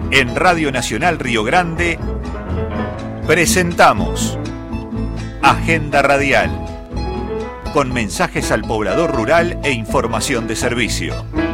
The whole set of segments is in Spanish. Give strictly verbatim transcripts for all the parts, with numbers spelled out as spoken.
En Radio Nacional Río Grande presentamos Agenda Radial, con mensajes al poblador rural e información de servicio.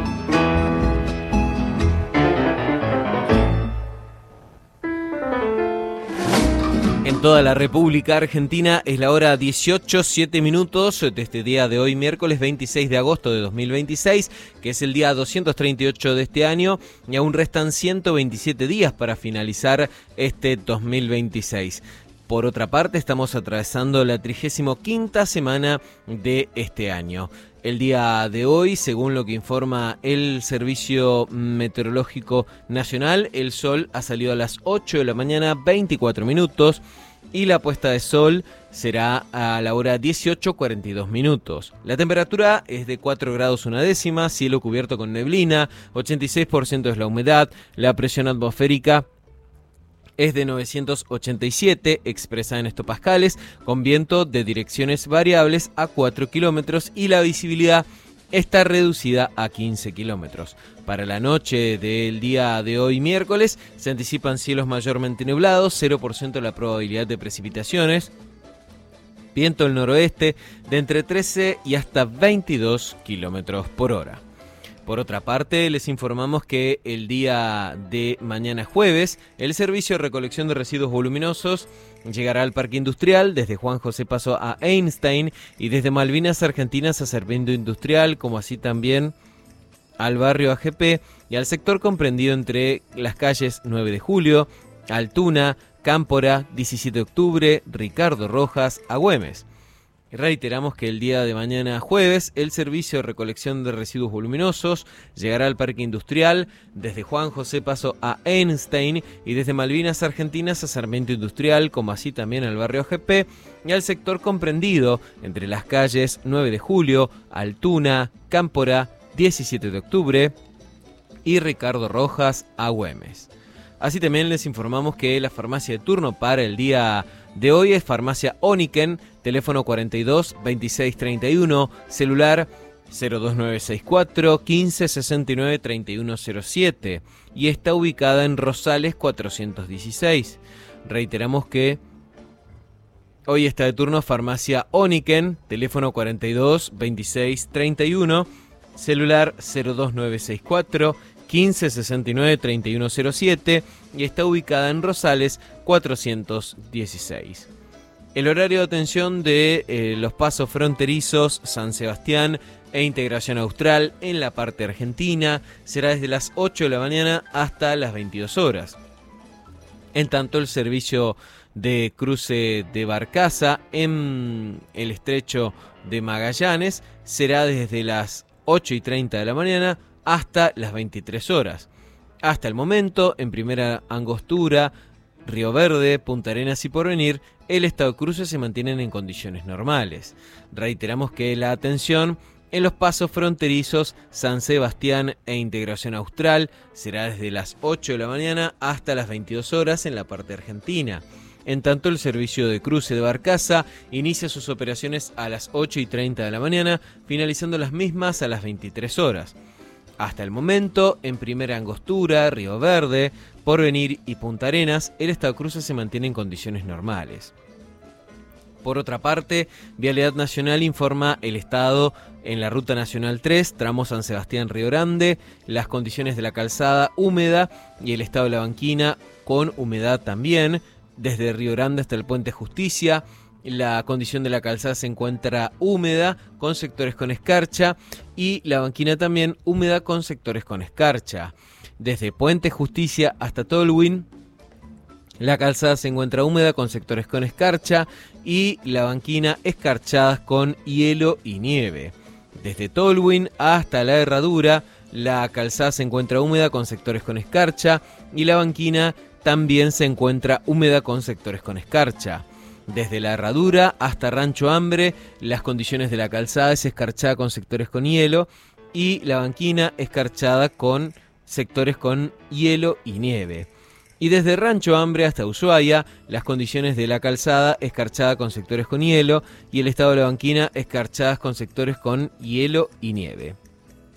En toda la República Argentina es la hora dieciocho, siete minutos de este día de hoy, miércoles veintiséis de agosto de dos mil veintiséis, que es el día doscientos treinta y ocho de este año, y aún restan ciento veintisiete días para finalizar este dos mil veintiséis. Por otra parte, estamos atravesando la trigésima quinta semana de este año. El día de hoy, según lo que informa el Servicio Meteorológico Nacional, el sol ha salido a las ocho de la mañana, veinticuatro minutos, y la puesta de sol será a la hora dieciocho, cuarenta y dos minutos. La temperatura es de cuatro grados una décima, cielo cubierto con neblina, ochenta y seis por ciento es la humedad, la presión atmosférica es de novecientos ochenta y siete, expresada en hectopascales, con viento de direcciones variables a cuatro kilómetros y la visibilidad está reducida a quince kilómetros. Para la noche del día de hoy miércoles se anticipan cielos mayormente nublados, cero por ciento la probabilidad de precipitaciones, viento del noroeste de entre trece y hasta veintidós kilómetros por hora. Por otra parte, les informamos que el día de mañana jueves, el servicio de recolección de residuos voluminosos llegará al Parque Industrial desde Juan José Paso a Einstein y desde Malvinas Argentinas a Sarmiento Industrial, como así también al barrio A G P y al sector comprendido entre las calles nueve de julio, Altuna, Cámpora, diecisiete de octubre, Ricardo Rojas, Agüemes. Reiteramos que el día de mañana jueves el servicio de recolección de residuos voluminosos llegará al Parque Industrial desde Juan José Paso a Einstein y desde Malvinas Argentinas a Sarmiento Industrial, como así también al barrio A G P y al sector comprendido entre las calles nueve de julio, Altuna, Cámpora, diecisiete de octubre y Ricardo Rojas, Agüemes. Así también les informamos que la farmacia de turno para el día de hoy es Farmacia Oniken, teléfono cuarenta y dos, veintiséis treinta y uno, celular cero dos nueve seis cuatro, quince sesenta y nueve, treinta y uno cero siete y está ubicada en Rosales cuatrocientos dieciséis. Reiteramos que hoy está de turno Farmacia Oniken, teléfono cuarenta y dos, veintiséis treinta y uno, celular cero dos nueve seis cuatro, quince sesenta y nueve, treinta y uno cero siete y está ubicada en Rosales cuatrocientos dieciséis. El horario de atención de eh, los pasos fronterizos San Sebastián e Integración Austral en la parte argentina será desde las ocho de la mañana hasta las veintidós horas. En tanto, el servicio de cruce de barcaza en el estrecho de Magallanes será desde las ocho y treinta de la mañana hasta las veintitrés horas. Hasta el momento, en primera angostura, Río Verde, Punta Arenas y Porvenir, el estado de cruce se mantienen en condiciones normales. Reiteramos que la atención en los pasos fronterizos San Sebastián e Integración Austral será desde las ocho de la mañana hasta las veintidós horas en la parte argentina. En tanto, el servicio de cruce de barcaza inicia sus operaciones a las ocho y treinta de la mañana, finalizando las mismas a las veintitrés horas. Hasta el momento, en primera angostura, Río Verde, Porvenir y Punta Arenas, el estado de cruce se mantiene en condiciones normales. Por otra parte, Vialidad Nacional informa el estado en la Ruta Nacional tres, tramo San Sebastián-Río Grande, las condiciones de la calzada húmeda y el estado de la banquina con humedad también, desde Río Grande hasta el Puente Justicia. La condición de la calzada se encuentra húmeda con sectores con escarcha y la banquina también húmeda con sectores con escarcha. Desde Puente Justicia hasta Tolwyn, la calzada se encuentra húmeda con sectores con escarcha y la banquina escarchadas con hielo y nieve. Desde Tolwyn hasta la Herradura, la calzada se encuentra húmeda con sectores con escarcha y la banquina también se encuentra húmeda con sectores con escarcha. Desde la Herradura hasta Rancho Hambre, las condiciones de la calzada es escarchada con sectores con hielo y la banquina escarchada con sectores con hielo y nieve. Y desde Rancho Hambre hasta Ushuaia, las condiciones de la calzada escarchada con sectores con hielo y el estado de la banquina escarchadas con sectores con hielo y nieve.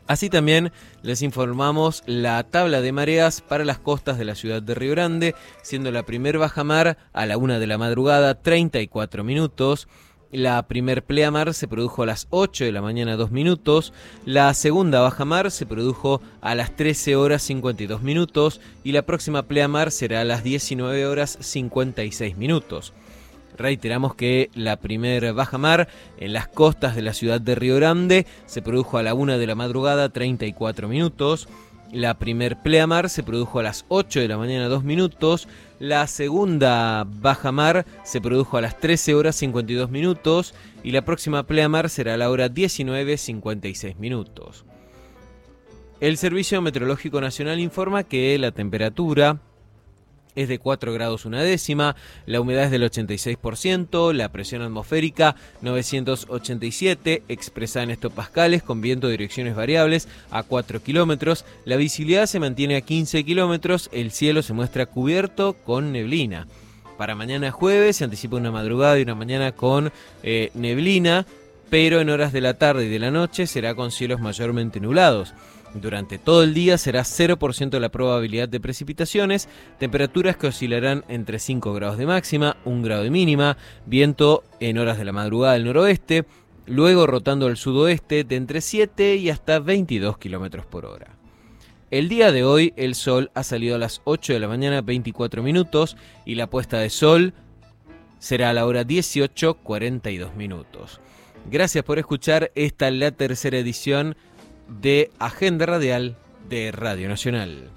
Así también les informamos la tabla de mareas para las costas de la ciudad de Río Grande, siendo la primer bajamar a la una de la madrugada, treinta y cuatro minutos. La primer pleamar se produjo a las ocho de la mañana, dos minutos. La segunda bajamar se produjo a las trece horas, cincuenta y dos minutos. Y la próxima pleamar será a las diecinueve horas, cincuenta y seis minutos. Reiteramos que la primer bajamar en las costas de la ciudad de Río Grande se produjo a la una de la madrugada, treinta y cuatro minutos. La primer pleamar se produjo a las ocho de la mañana, dos minutos. La segunda bajamar se produjo a las trece horas, cincuenta y dos minutos. Y la próxima pleamar será a la hora diecinueve, cincuenta y seis minutos. El Servicio Meteorológico Nacional informa que la temperatura es de cuatro grados una décima, la humedad es del ochenta y seis por ciento, la presión atmosférica novecientos ochenta y siete, expresada en hectopascales, con viento de direcciones variables a cuatro kilómetros, la visibilidad se mantiene a quince kilómetros, el cielo se muestra cubierto con neblina. Para mañana jueves se anticipa una madrugada y una mañana con eh, neblina, pero en horas de la tarde y de la noche será con cielos mayormente nublados. Durante todo el día será cero por ciento la probabilidad de precipitaciones, temperaturas que oscilarán entre cinco grados de máxima, un grado de mínima, viento en horas de la madrugada del noroeste, luego rotando al sudoeste de entre siete y hasta veintidós kilómetros por hora. El día de hoy el sol ha salido a las ocho de la mañana, veinticuatro minutos, y la puesta de sol será a la hora dieciocho, cuarenta y dos minutos. Gracias por escuchar esta la tercera edición de Agenda Radial de Radio Nacional.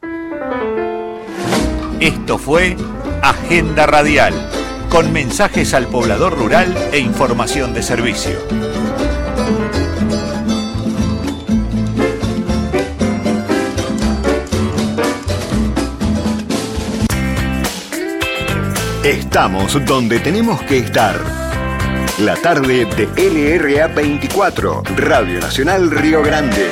Esto fue Agenda Radial, con mensajes al poblador rural e información de servicio. Estamos donde tenemos que estar. La tarde de L R A veinticuatro, Radio Nacional Río Grande.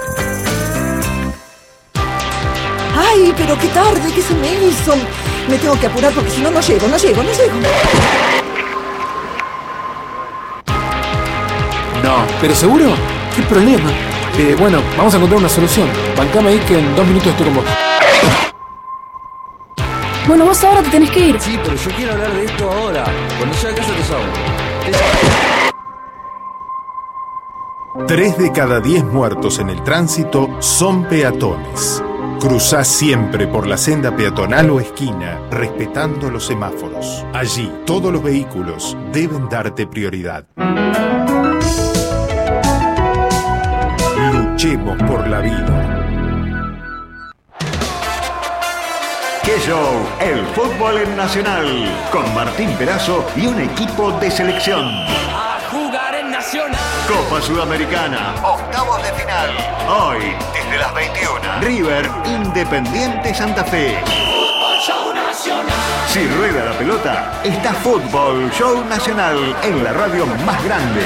¡Ay, pero qué tarde! ¿Qué se me hizo? Me tengo que apurar porque si no, no llego, no llego, no llego. No. ¿Pero seguro? ¿Qué problema? Eh, bueno, vamos a encontrar una solución. Bancame ahí que en dos minutos estoy con vos. Bueno, vos ahora te tenés que ir. Sí, pero yo quiero hablar de esto ahora. Cuando llegue a casa te llamo. Tres de cada diez muertos en el tránsito son peatones. Cruzá siempre por la senda peatonal o esquina, respetando los semáforos. Allí, todos los vehículos deben darte prioridad. Luchemos por la vida. ¡Qué show! El fútbol en Nacional, con Martín Perazo y un equipo de selección. A jugar en Nacional. Copa Sudamericana, octavos de final. Hoy, desde las veintiuna, River Independiente Santa Fe. Fútbol Show Nacional. Si rueda la pelota, está Fútbol Show Nacional en la radio más grande.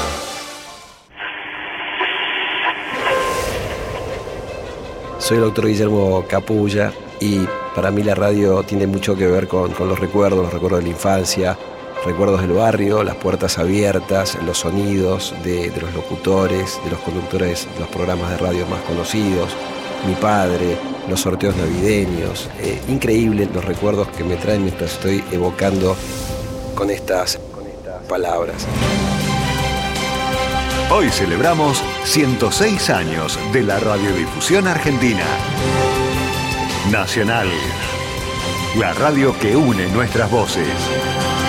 Soy el doctor Guillermo Capulla y para mí la radio tiene mucho que ver con, con los recuerdos, los recuerdos de la infancia, recuerdos del barrio, las puertas abiertas, los sonidos de, de los locutores, de los conductores de los programas de radio más conocidos, mi padre, los sorteos navideños. Eh, increíble los recuerdos que me traen mientras estoy evocando con estas, con estas palabras. Hoy celebramos ciento seis años de la radiodifusión argentina. Nacional, la radio que une nuestras voces.